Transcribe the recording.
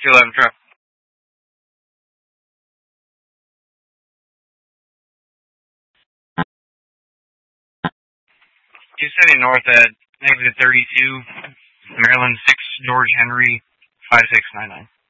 211 truck. 270 north at exit 32, Maryland 6 George Henry 5699.